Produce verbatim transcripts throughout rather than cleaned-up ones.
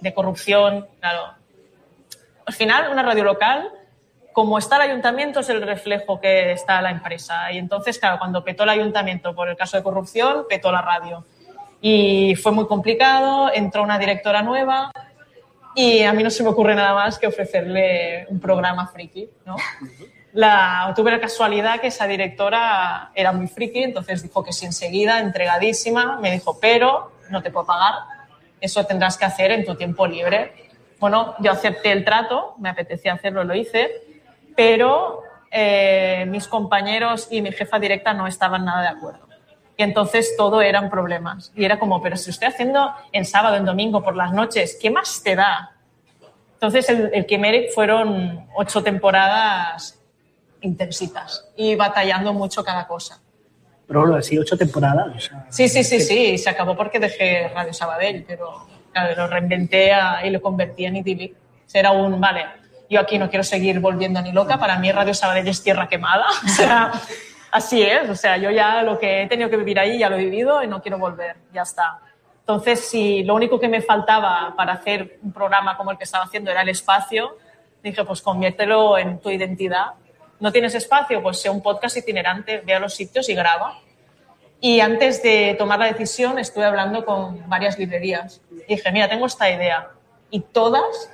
de corrupción, claro. Al final, una radio local, como está el ayuntamiento, es el reflejo que está la empresa. Y entonces, claro, cuando petó el ayuntamiento por el caso de corrupción, petó la radio. Y fue muy complicado, entró una directora nueva y a mí no se me ocurre nada más que ofrecerle un programa friki, ¿no? La, tuve la casualidad que esa directora era muy friki, entonces dijo que sí enseguida, entregadísima, me dijo, pero no te puedo pagar, eso tendrás que hacer en tu tiempo libre. Bueno, yo acepté el trato, me apetecía hacerlo, lo hice, pero eh, mis compañeros y mi jefa directa no estaban nada de acuerdo. Y entonces todo eran problemas. Y era como, pero si estoy haciendo en sábado, en domingo, por las noches, ¿qué más te da? Entonces el, el Quiméric fueron ocho temporadas intensitas y batallando mucho cada cosa. Pero bueno, así ocho temporadas. O sea, sí, sí, sí, sí. Se acabó porque dejé Radio Sabadell, pero claro, lo reinventé a, y lo convertí en I D I L I. Era un, vale, yo aquí no quiero seguir volviendo ni loca. Para mí Radio Sabadell es tierra quemada. O sea, así es. O sea, yo ya lo que he tenido que vivir ahí ya lo he vivido y no quiero volver. Ya está. Entonces, si lo único que me faltaba para hacer un programa como el que estaba haciendo era el espacio, dije, pues conviértelo en tu identidad. ¿No tienes espacio? Pues sea un podcast itinerante, ve a los sitios y graba. Y antes de tomar la decisión estuve hablando con varias librerías. Y dije, mira, tengo esta idea. Y todas,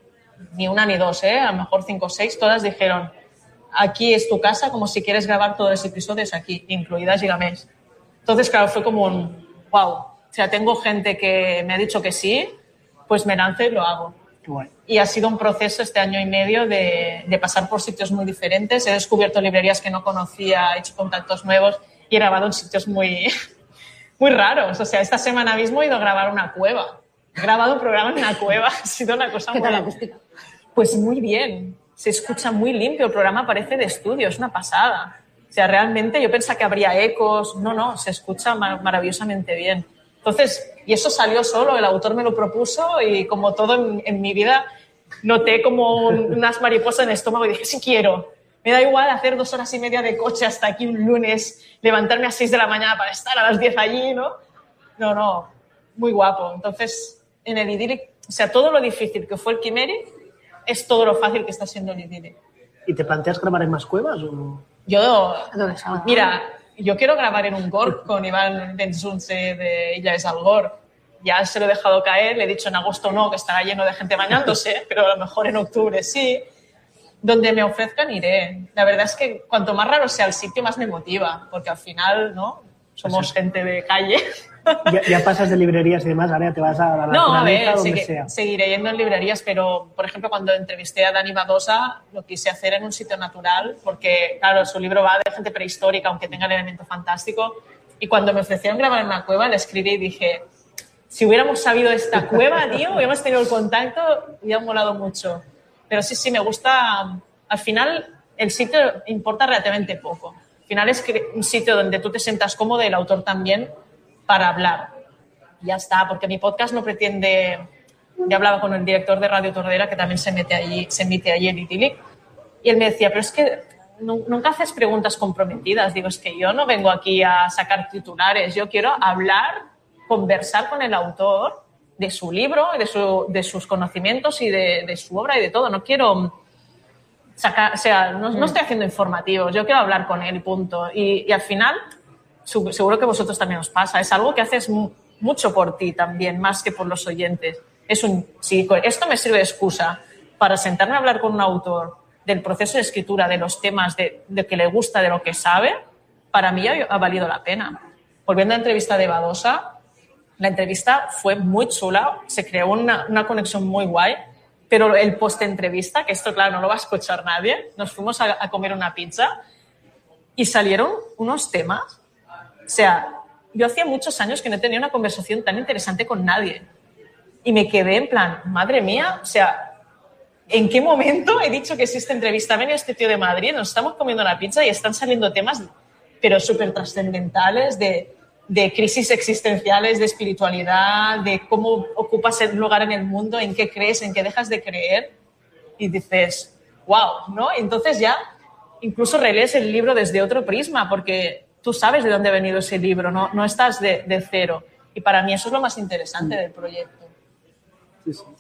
ni una ni dos, ¿eh? A lo mejor cinco o seis, todas dijeron, aquí es tu casa, como si quieres grabar todos los episodios aquí, incluida Gigamés. Entonces, claro, fue como un wow. O sea, tengo gente que me ha dicho que sí, pues me lanzo y lo hago. Bueno. Y ha sido un proceso este año y medio de, de pasar por sitios muy diferentes. He descubierto librerías que no conocía, he hecho contactos nuevos y he grabado en sitios muy, muy raros. O sea, esta semana mismo he ido a grabar una cueva. He grabado un programa en una cueva. Ha sido una cosa muy... ¿Qué tal la acústica? Pues muy bien. Se escucha muy limpio. El programa parece de estudio. Es una pasada. O sea, realmente yo pensaba que habría ecos. No, no. Se escucha mar- maravillosamente bien. Entonces, y eso salió solo. El autor me lo propuso y como todo en, en mi vida noté como unas mariposas en el estómago y dije, sí quiero. Me da igual hacer dos horas y media de coche hasta aquí un lunes, levantarme a seis de la mañana para estar a las diez allí, ¿no? No, no, muy guapo. Entonces, en el I D I L I, o sea, todo lo difícil que fue el Quiméric es todo lo fácil que está siendo el I D I L I. ¿Y te planteas grabar en más cuevas? O... Yo, mira, yo quiero grabar en un gorg con Iván Bensunce de Illa de Salgor. Ya se lo he dejado caer, le he dicho en agosto no, que estará lleno de gente bañándose, pero a lo mejor en octubre sí. Donde me ofrezcan iré. La verdad es que cuanto más raro sea el sitio, más me motiva, porque al final, ¿no? Somos sí. gente de calle. Ya, ya pasas de librerías y demás, ahora te vas a la No, a ver, donde sigue, sea. seguiré yendo en librerías, pero, por ejemplo, cuando entrevisté a Dani Badosa, lo quise hacer en un sitio natural, porque, claro, su libro va de gente prehistórica, aunque tenga el elemento fantástico, y cuando me ofrecieron grabar en una cueva, le escribí y dije, si hubiéramos sabido esta cueva, tío, hubiéramos tenido el contacto, hubiera molado mucho. Pero sí, sí, me gusta. Al final, el sitio importa relativamente poco. Al final es un sitio donde tú te sientas cómodo y el autor también para hablar. Ya está, porque mi podcast no pretende... Ya hablaba con el director de Radio Tordera, que también se mete allí, se emite allí en I D I L I, y él me decía, pero es que nunca haces preguntas comprometidas. Digo, es que yo no vengo aquí a sacar titulares, yo quiero hablar, conversar con el autor de su libro, de, su, de sus conocimientos y de, de su obra y de todo. No quiero sacar, o sea, no, no estoy haciendo informativos, yo quiero hablar con él y punto. Y, y al final, seguro que a vosotros también os pasa, es algo que haces mucho por ti también, más que por los oyentes. Es un, si esto me sirve de excusa para sentarme a hablar con un autor del proceso de escritura, de los temas, de, de que le gusta, de lo que sabe, para mí ha, ha valido la pena. Volviendo a la entrevista de Badosa, la entrevista fue muy chula, se creó una, una conexión muy guay, pero el post-entrevista, que esto, claro, no lo va a escuchar nadie, nos fuimos a, a comer una pizza y salieron unos temas. O sea, yo hacía muchos años que no tenía una conversación tan interesante con nadie. Y me quedé en plan, madre mía, o sea, ¿en qué momento he dicho que si esta entrevista venía este tío de Madrid, nos estamos comiendo una pizza y están saliendo temas, pero súper trascendentales de... de crisis existenciales, de espiritualidad, de cómo ocupas el lugar en el mundo, en qué crees, en qué dejas de creer, y dices, wow, ¿no? Entonces ya incluso relees el libro desde otro prisma, porque tú sabes de dónde ha venido ese libro, no, no estás de, de cero. Y para mí eso es lo más interesante del proyecto. Sí, sí.